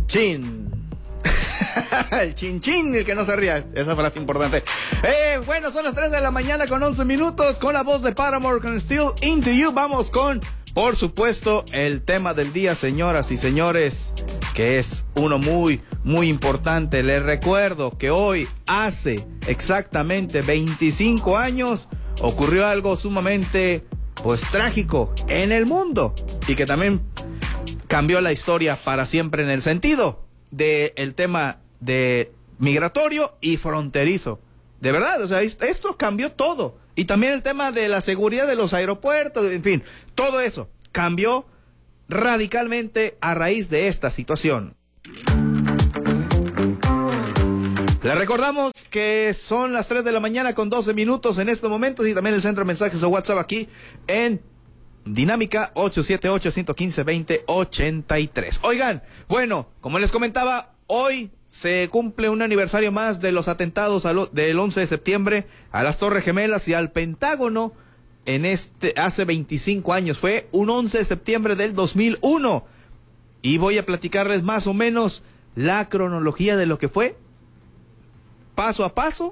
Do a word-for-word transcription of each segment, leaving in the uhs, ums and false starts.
chin. El chin chin, el que no se ría. Esa frase importante. Eh, bueno, son las tres de la mañana con once minutos. Con la voz de Paramore, con Still Into You. Vamos con, por supuesto, el tema del día, señoras y señores, que es uno muy, muy importante. Les recuerdo que hoy, hace exactamente veinticinco años, ocurrió algo sumamente, pues, trágico en el mundo. Y que también cambió la historia para siempre en el sentido del tema de migratorio y fronterizo. De verdad, o sea, esto cambió todo. Y también el tema de la seguridad de los aeropuertos, en fin, todo eso cambió radicalmente a raíz de esta situación. Le recordamos que son las tres de la mañana con doce minutos en estos momentos y también el centro de mensajes de WhatsApp aquí en Dinámica ocho siete ocho, uno uno cinco, dos cero ocho tres. Oigan, bueno, como les comentaba, hoy se cumple un aniversario más de los atentados al, del once de septiembre a las Torres Gemelas y al Pentágono en este hace veinticinco años. Fue un once de septiembre del dos mil uno. Y voy a platicarles más o menos la cronología de lo que fue, paso a paso,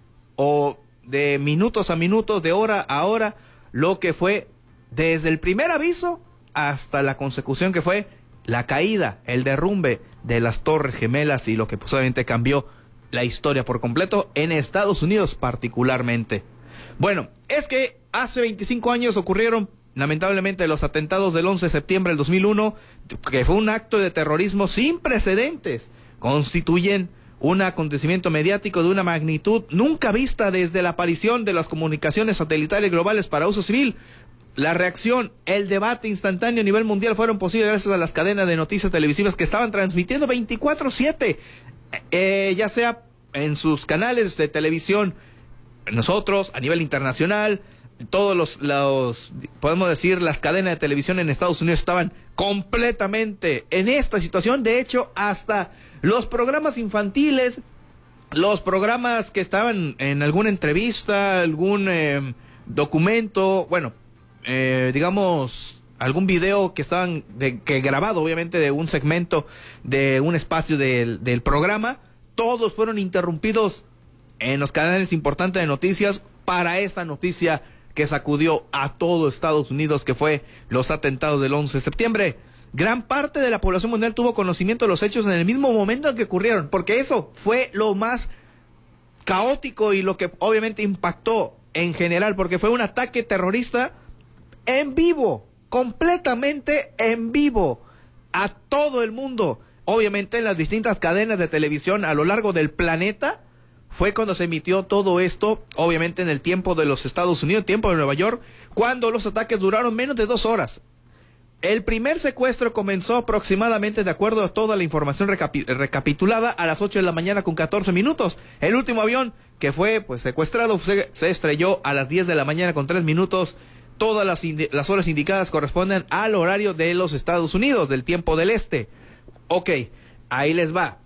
o de minutos a minutos, de hora a hora, lo que fue desde el primer aviso hasta la consecución que fue la caída, el derrumbe de las Torres Gemelas y lo que posiblemente cambió la historia por completo en Estados Unidos particularmente. Bueno, es que hace veinticinco años ocurrieron lamentablemente los atentados del once de septiembre del dos mil uno, que fue un acto de terrorismo sin precedentes. Constituyen un acontecimiento mediático de una magnitud nunca vista desde la aparición de las comunicaciones satelitales globales para uso civil. La reacción, el debate instantáneo a nivel mundial fueron posibles gracias a las cadenas de noticias televisivas que estaban transmitiendo veinticuatro siete, eh, ya sea en sus canales de televisión, nosotros, a nivel internacional, todos los, los, podemos decir, las cadenas de televisión en Estados Unidos estaban completamente en esta situación. De hecho, hasta los programas infantiles, los programas que estaban en alguna entrevista, algún eh, documento, bueno, Eh, digamos, algún video que estaban, de, que grabado obviamente de un segmento, de un espacio del, del programa, todos fueron interrumpidos en los canales importantes de noticias para esta noticia que sacudió a todo Estados Unidos, que fue los atentados del once de septiembre. Gran parte de la población mundial tuvo conocimiento de los hechos en el mismo momento en que ocurrieron, porque eso fue lo más caótico y lo que obviamente impactó en general, porque fue un ataque terrorista en vivo, completamente en vivo, a todo el mundo. Obviamente en las distintas cadenas de televisión a lo largo del planeta fue cuando se emitió todo esto, obviamente en el tiempo de los Estados Unidos, tiempo de Nueva York, cuando los ataques duraron menos de dos horas. El primer secuestro comenzó aproximadamente, de acuerdo a toda la información recapi- recapitulada, a las ocho de la mañana con catorce minutos. El último avión que fue pues secuestrado se, se estrelló a las diez de la mañana con tres minutos. Todas las, indi- las horas indicadas corresponden al horario de los Estados Unidos, del tiempo del este. Ok, ahí les va.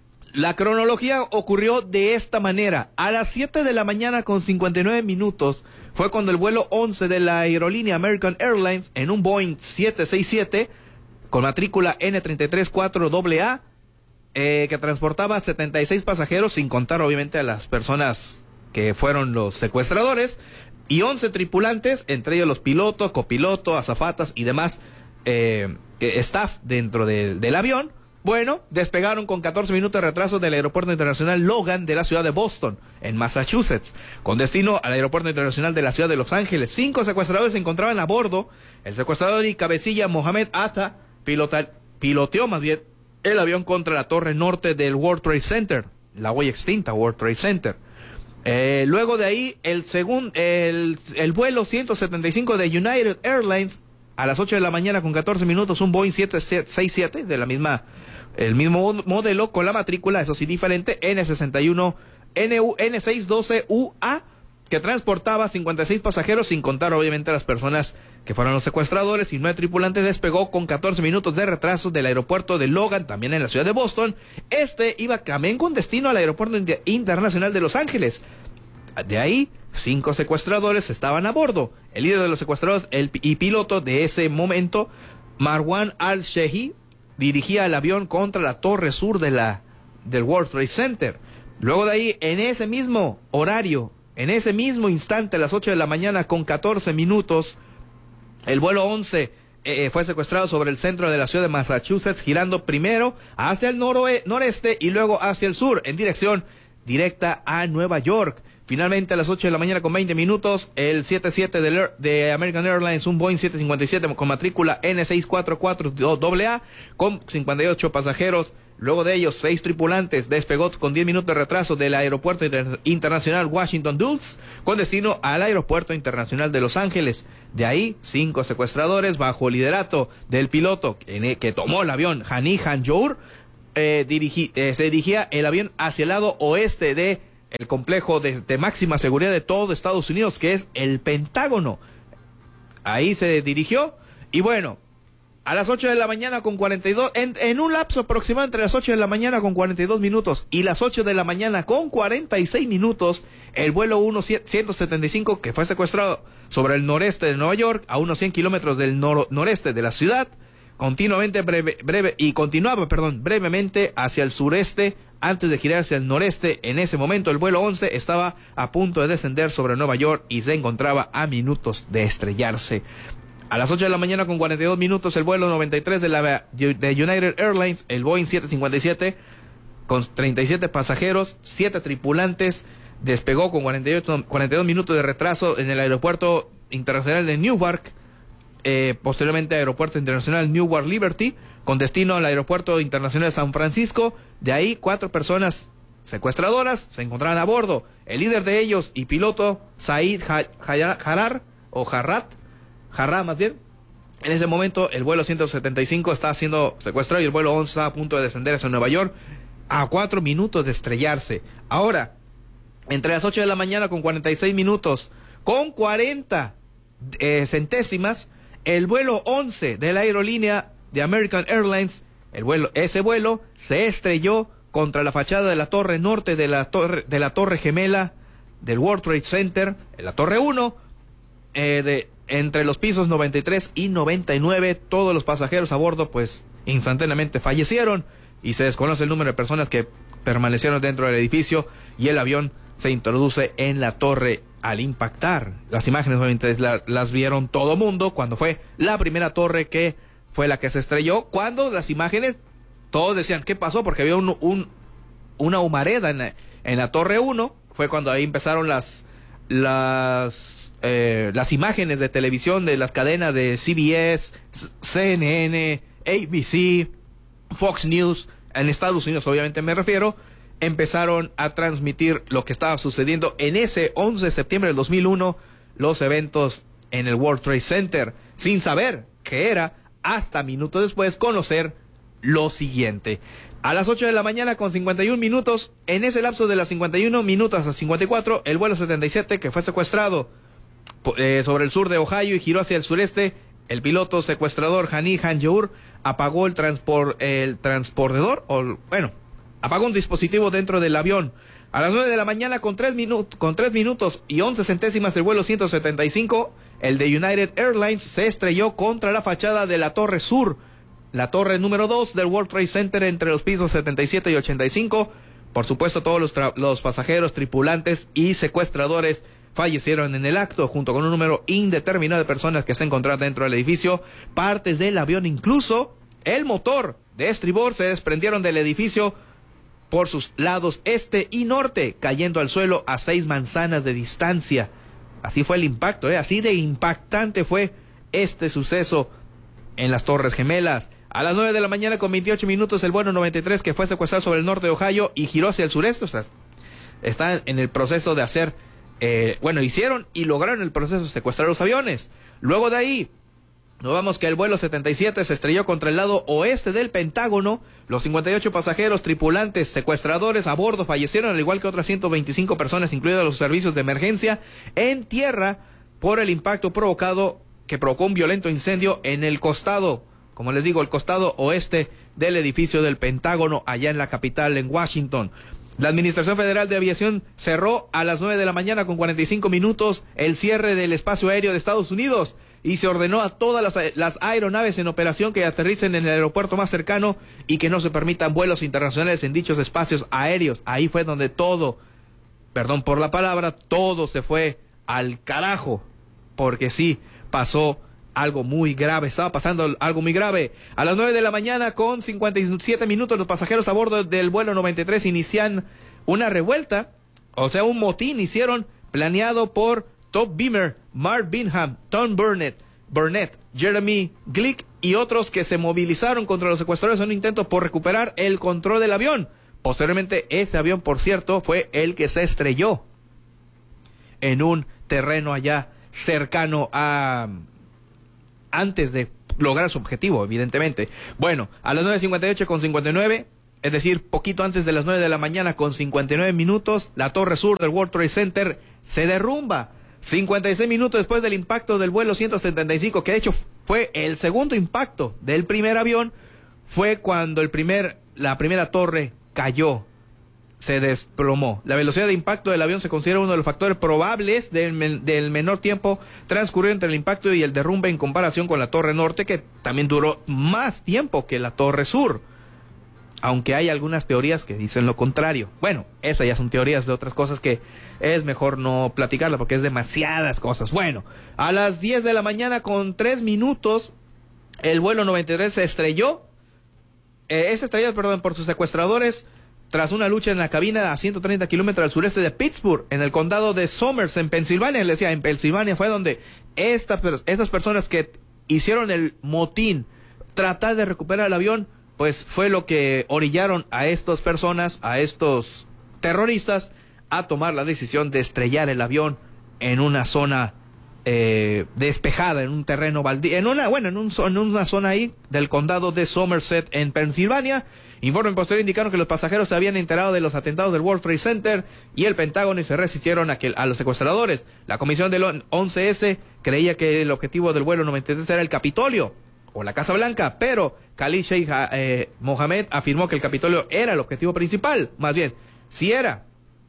La cronología ocurrió de esta manera. A las siete de la mañana con cincuenta y nueve minutos fue cuando el vuelo once de la aerolínea American Airlines, en un Boeing siete seis siete con matrícula N tres tres cuatro A A, eh, que transportaba setenta y seis pasajeros, sin contar obviamente a las personas que fueron los secuestradores, y once tripulantes, entre ellos los pilotos, copilotos, azafatas y demás eh, staff dentro de, del avión. Bueno, despegaron con catorce minutos de retraso del Aeropuerto Internacional Logan de la ciudad de Boston, en Massachusetts, con destino al Aeropuerto Internacional de la ciudad de Los Ángeles. Cinco secuestradores se encontraban a bordo. El secuestrador y cabecilla Mohamed Atta pilota, piloteó más bien el avión contra la torre norte del World Trade Center, la hoy extinta World Trade Center. Eh, luego de ahí, el, segun, el, el vuelo ciento setenta y cinco de United Airlines a las ocho de la mañana con catorce minutos, un Boeing siete seis siete de la misma, el mismo modelo, con la matrícula, eso sí diferente, N sesenta y uno N seiscientos doce U A, que transportaba cincuenta y seis pasajeros, sin contar obviamente a las personas que fueron los secuestradores, y nueve tripulantes. Despegó con catorce minutos de retraso del aeropuerto de Logan, también en la ciudad de Boston. Este iba también con destino al aeropuerto internacional de Los Ángeles. De ahí, cinco secuestradores estaban a bordo. El líder de los secuestradores el, y piloto de ese momento, Marwan al-Shehi, dirigía el avión contra la torre sur de la, del World Trade Center. Luego de ahí, en ese mismo horario, en ese mismo instante, a las ocho de la mañana con catorce minutos, el vuelo once eh, fue secuestrado sobre el centro de la ciudad de Massachusetts, girando primero hacia el noroe, noreste y luego hacia el sur, en dirección directa a Nueva York. Finalmente, a las ocho de la mañana con veinte minutos, el setenta y siete de, de American Airlines, un Boeing siete cincuenta y siete con matrícula N seis cuatro cuatro A A, con cincuenta y ocho pasajeros. Luego de ellos, seis tripulantes, despegó con diez minutos de retraso del aeropuerto inter internacional Washington Dulles, con destino al aeropuerto internacional de Los Ángeles. De ahí, cinco secuestradores, bajo el liderato del piloto que, que tomó el avión, Hani Hanjour, eh, dirigi, eh, se dirigía el avión hacia el lado oeste de el complejo de, de máxima seguridad de todo Estados Unidos, que es el Pentágono. Ahí se dirigió, y bueno, a las ocho de la mañana con cuarenta y dos, en, en un lapso aproximado entre las ocho de la mañana con cuarenta y dos minutos y las ocho de la mañana con cuarenta y seis minutos, el vuelo ciento setenta y cinco, que fue secuestrado sobre el noreste de Nueva York, a unos cien kilómetros del nor noreste de la ciudad, continuamente breve, breve, y continuaba, perdón, brevemente hacia el sureste, antes de girarse al noreste. En ese momento, el vuelo once estaba a punto de descender sobre Nueva York y se encontraba a minutos de estrellarse. A las ocho de la mañana con cuarenta y dos minutos, el vuelo noventa y tres de la de United Airlines, el Boeing siete cincuenta y siete, con treinta y siete pasajeros, siete tripulantes, despegó con cuarenta y ocho, cuarenta y dos minutos de retraso en el aeropuerto internacional de Newark, eh, posteriormente aeropuerto internacional Newark Liberty, con destino al aeropuerto internacional de San Francisco. De ahí, cuatro personas secuestradoras se encontraban a bordo. El líder de ellos y piloto, Said Jarrar, o Jarrat, Jarrah más bien. En ese momento, el vuelo ciento setenta y cinco está siendo secuestrado y el vuelo once está a punto de descender hacia Nueva York, a cuatro minutos de estrellarse. Ahora, entre las ocho de la mañana con cuarenta y seis minutos, con cuarenta eh, centésimas, el vuelo once de la aerolínea de American Airlines, el vuelo, ese vuelo se estrelló contra la fachada de la torre norte de la torre, de la torre gemela del World Trade Center, en la torre uno, eh, de, entre los pisos noventa y tres y noventa y nueve. Todos los pasajeros a bordo pues instantáneamente fallecieron y se desconoce el número de personas que permanecieron dentro del edificio, y el avión se introduce en la torre al impactar. Las imágenes obviamente la, las vieron todo mundo cuando fue la primera torre que fue la que se estrelló. Cuando las imágenes, todos decían, ¿qué pasó? Porque había un, un, una humareda en la, en la torre uno. Fue cuando ahí empezaron las, las, eh, las imágenes de televisión de las cadenas de C B S, C N N, A B C, Fox News, en Estados Unidos obviamente me refiero, empezaron a transmitir lo que estaba sucediendo en ese once de septiembre del dos mil uno, los eventos en el World Trade Center, sin saber qué era, hasta minutos después conocer lo siguiente. A las ocho de la mañana con cincuenta y un minutos, en ese lapso de las cincuenta y uno minutos a cincuenta y cuatro, el vuelo setenta y siete, que fue secuestrado eh, sobre el sur de Ohio y giró hacia el sureste, el piloto secuestrador Hani Hanjour apagó el, transpor, el transportador, o bueno, apagó un dispositivo dentro del avión. A las nueve de la mañana con tres, minutos, con tres minutos y once centésimas del vuelo ciento setenta y cinco, el de United Airlines se estrelló contra la fachada de la torre sur, la torre número dos del World Trade Center, entre los pisos setenta y siete y ochenta y cinco. Por supuesto, todos los, los pasajeros, tripulantes y secuestradores fallecieron en el acto, junto con un número indeterminado de personas que se encontraban dentro del edificio. Partes del avión, incluso el motor de estribor, se desprendieron del edificio por sus lados este y norte, cayendo al suelo a seis manzanas de distancia. Así fue el impacto, ¿eh? Así de impactante fue este suceso en las Torres Gemelas. A las nueve de la mañana con veintiocho minutos, el vuelo noventa y tres, que fue secuestrado sobre el norte de Ohio y giró hacia el sureste. O sea, están en el proceso de hacer, eh, bueno, hicieron y lograron el proceso de secuestrar los aviones. Luego de ahí, nos vamos que el vuelo setenta y siete se estrelló contra el lado oeste del Pentágono. Los cincuenta y ocho pasajeros, tripulantes, secuestradores a bordo fallecieron, al igual que otras ciento veinticinco personas, incluidos los servicios de emergencia en tierra, por el impacto provocado, que provocó un violento incendio en el costado, como les digo, el costado oeste del edificio del Pentágono, allá en la capital, en Washington. La Administración Federal de Aviación cerró a las nueve de la mañana con cuarenta y cinco minutos el cierre del espacio aéreo de Estados Unidos, y se ordenó a todas las, las aeronaves en operación que aterricen en el aeropuerto más cercano y que no se permitan vuelos internacionales en dichos espacios aéreos. Ahí fue donde todo, perdón por la palabra, todo se fue al carajo, porque sí, pasó algo muy grave, estaba pasando algo muy grave. A las nueve de la mañana con cincuenta y siete minutos, los pasajeros a bordo del vuelo noventa y tres inician una revuelta, o sea, un motín hicieron planeado por Top Beamer, Mark Bingham, Tom Burnett, Burnett, Jeremy Glick y otros que se movilizaron contra los secuestradores en un intento por recuperar el control del avión. Posteriormente, ese avión, por cierto, fue el que se estrelló en un terreno allá cercano a... antes de lograr su objetivo, evidentemente. Bueno, a las nueve cincuenta y ocho con cincuenta y nueve, es decir, poquito antes de las nueve de la mañana con cincuenta y nueve minutos, la torre sur del World Trade Center se derrumba. cincuenta y seis minutos después del impacto del vuelo ciento setenta y cinco, que de hecho fue el segundo impacto del primer avión, fue cuando el primer, la primera torre cayó, se desplomó. La velocidad de impacto del avión se considera uno de los factores probables del, del menor tiempo transcurrido entre el impacto y el derrumbe en comparación con la torre norte, que también duró más tiempo que la torre sur, aunque hay algunas teorías que dicen lo contrario. Bueno, esas ya son teorías de otras cosas que es mejor no platicarlas porque es demasiadas cosas. Bueno, a las diez de la mañana con tres minutos, el vuelo noventa y tres se estrelló, eh, es estrellado, perdón, por sus secuestradores tras una lucha en la cabina a ciento treinta kilómetros al sureste de Pittsburgh, en el condado de Somers, en Pensilvania. Le decía, en Pensilvania fue donde esta, estas personas que hicieron el motín, tratar de recuperar el avión, pues fue lo que orillaron a estas personas, a estos terroristas, a tomar la decisión de estrellar el avión en una zona eh, despejada, en un terreno baldío, en una, bueno, en, un, en una zona ahí del condado de Somerset, en Pensilvania. Informe posterior indicaron que los pasajeros se habían enterado de los atentados del World Trade Center y el Pentágono y se resistieron a, que, a los secuestradores. La comisión del once ese creía que el objetivo del vuelo noventa y tres era el Capitolio o la Casa Blanca, pero Khalid Sheikh eh, Mohammed afirmó que el Capitolio era el objetivo principal. Más bien, sí era,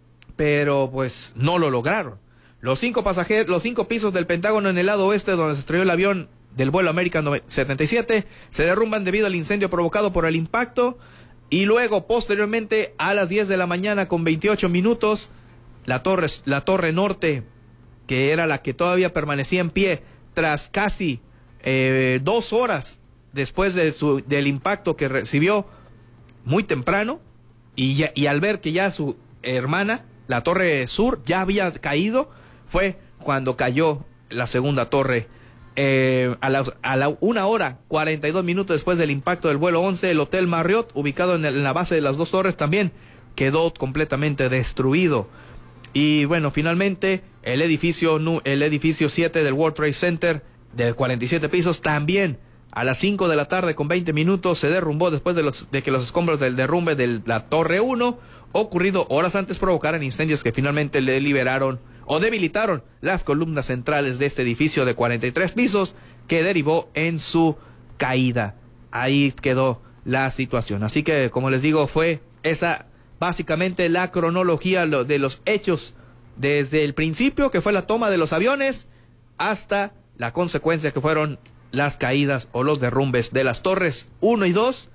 pero pues no lo lograron. Los cinco pasajeros, los cinco pisos del Pentágono en el lado oeste donde se estrelló el avión del vuelo American setenta y siete se derrumban debido al incendio provocado por el impacto. Y luego, posteriormente, a las diez de la mañana con veintiocho minutos, la torre, la torre norte, que era la que todavía permanecía en pie, tras casi eh, dos horas después de su, del impacto que recibió muy temprano, y, ya, y al ver que ya su hermana, la torre sur, ya había caído, fue cuando cayó la segunda torre. Eh, a, la, a la una hora cuarenta y dos minutos después del impacto del vuelo once, el Hotel Marriott, ubicado en, el, en la base de las dos torres, también quedó completamente destruido. Y bueno, finalmente el edificio el edificio siete del World Trade Center de cuarenta y siete pisos también a las cinco de la tarde con veinte minutos se derrumbó después de, los, de que los escombros del derrumbe de la torre uno, ocurrido horas antes, provocaran incendios que finalmente le liberaron o debilitaron las columnas centrales de este edificio de cuarenta y tres pisos, que derivó en su caída. Ahí quedó la situación. Así que, como les digo, fue esa básicamente la cronología de los hechos desde el principio, que fue la toma de los aviones, hasta la consecuencia que fueron las caídas o los derrumbes de las torres uno y dos,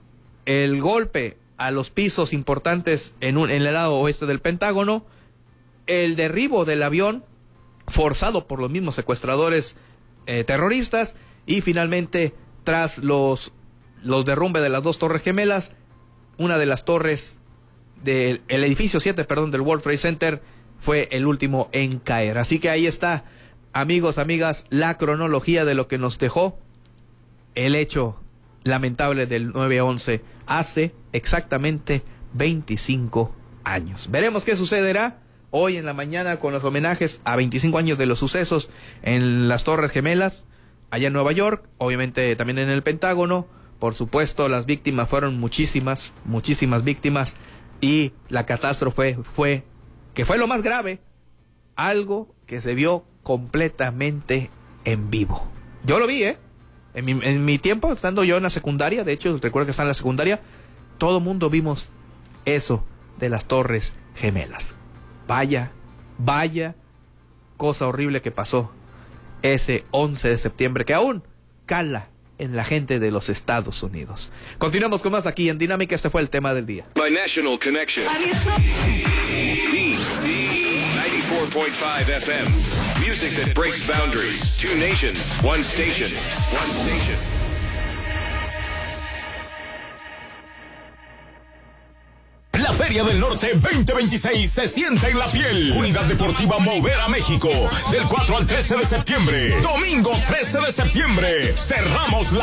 el golpe a los pisos importantes en, un, en el lado oeste del Pentágono, el derribo del avión forzado por los mismos secuestradores eh, terroristas, y finalmente, tras los, los derrumbes de las dos torres gemelas, una de las torres del el edificio siete, perdón, del World Trade Center fue el último en caer. Así que ahí está, amigos, amigas, la cronología de lo que nos dejó el hecho lamentable del nueve once hace exactamente veinticinco años. Veremos qué sucederá hoy en la mañana con los homenajes a veinticinco años de los sucesos en las Torres Gemelas, allá en Nueva York, obviamente también en el Pentágono. Por supuesto, las víctimas fueron muchísimas, muchísimas víctimas, y la catástrofe fue, que fue lo más grave, algo que se vio completamente en vivo. Yo lo vi, ¿eh? En mi, en mi tiempo, estando yo en la secundaria, de hecho, recuerdo que está en la secundaria, todo mundo vimos eso de las Torres Gemelas. Vaya, vaya cosa horrible que pasó ese once de septiembre que aún cala en la gente de los Estados Unidos. Continuamos con más aquí en Dinámica. Este fue el tema del día. My National Connection. D ninety-four point five F M. Music that breaks boundaries. Two nations, one station. One station. La Feria del Norte veinte veintiséis se siente en la piel. Unidad Deportiva Mover a México. Del cuatro al trece de septiembre. Domingo trece de septiembre. Cerramos la